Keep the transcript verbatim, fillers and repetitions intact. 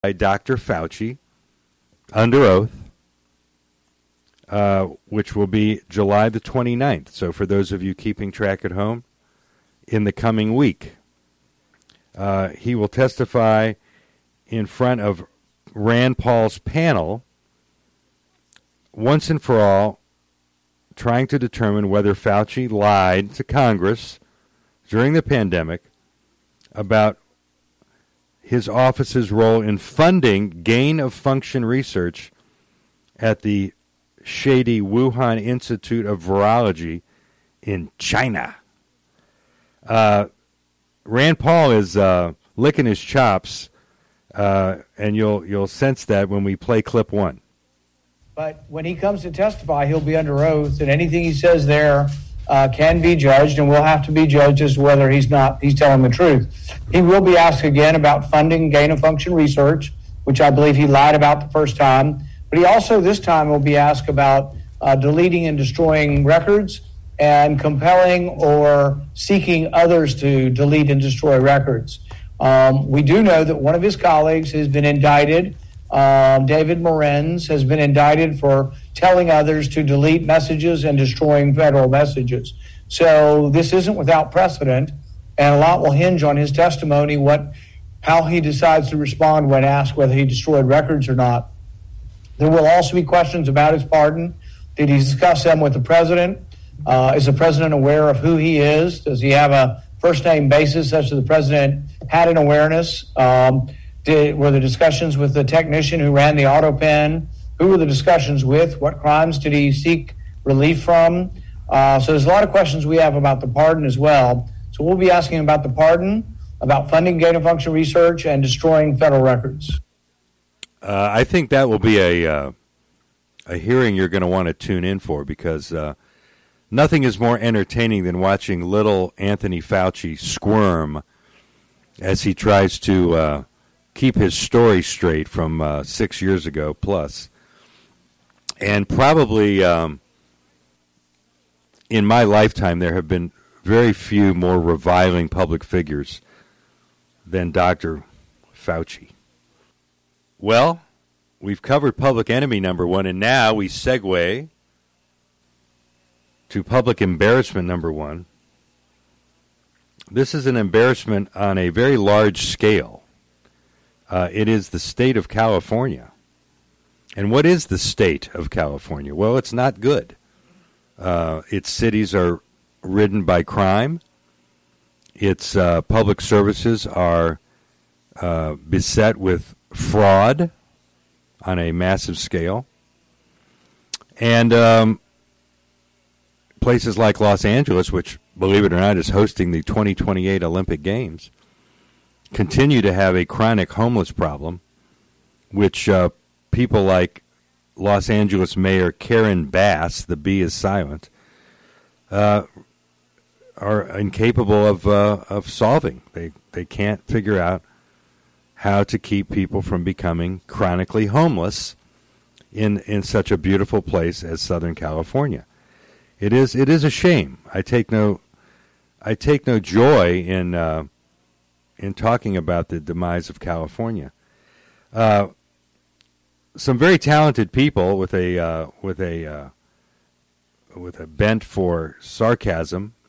by Doctor Fauci under oath, uh, which will be July the twenty-ninth. So for those of you keeping track at home, in the coming week, uh, he will testify in front of Rand Paul's panel once and for all, trying to determine whether Fauci lied to Congress during the pandemic about his office's role in funding gain-of-function research at the shady Wuhan Institute of Virology in China. Uh, Rand Paul is uh, licking his chops, uh, and you'll you'll sense that when we play clip one. But when he comes to testify, he'll be under oath, and anything he says there uh, can be judged, and will have to be judged as to whether he's not he's telling the truth. He will be asked again about funding gain-of-function research, which I believe he lied about the first time. But he also this time will be asked about uh, deleting and destroying records and compelling or seeking others to delete and destroy records. Um, we do know that one of his colleagues has been indicted. Um, David Morenz has been indicted for telling others to delete messages and destroying federal messages. So this isn't without precedent, and a lot will hinge on his testimony, what, how he decides to respond when asked whether he destroyed records or not. There will also be questions about his pardon. Did he discuss them with the president? Uh, is the president aware of who he is? Does he have a first-name basis such that the president had an awareness? Um, Did, were the discussions with the technician who ran the auto pen? Who were the discussions with? What crimes did he seek relief from? Uh, so there's a lot of questions we have about the pardon as well. So we'll be asking about the pardon, about funding gain-of-function research, and destroying federal records. Uh, I think that will be a uh, a hearing you're going to want to tune in for, because uh, nothing is more entertaining than watching little Anthony Fauci squirm as he tries to uh, keep his story straight from uh, six years ago plus. And probably um, in my lifetime there have been very few more reviling public figures than Doctor Fauci. Well, we've covered public enemy number one, and now we segue to public embarrassment number one. This is an embarrassment on a very large scale. Uh, it is the state of California. And what is the state of California? Well, it's not good. Uh, its cities are ridden by crime. Its uh, public services are uh, beset with fraud on a massive scale. And um, places like Los Angeles, which, believe it or not, is hosting the twenty twenty-eight Olympic Games, continue to have a chronic homeless problem, which uh, people like Los Angeles Mayor Karen Bass, the B is silent, uh, are incapable of uh, of solving. They they can't figure out how to keep people from becoming chronically homeless in in such a beautiful place as Southern California. It is it is a shame. I take no I take no joy in uh, in talking about the demise of California. Uh, some very talented people with a uh, with a uh, with a bent for sarcasm